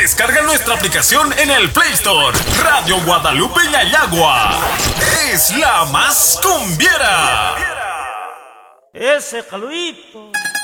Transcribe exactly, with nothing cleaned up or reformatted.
Descarga nuestra aplicación en el Play Store. Radio Guadalupe Yayagua es la más cumbiera. Ese Caluito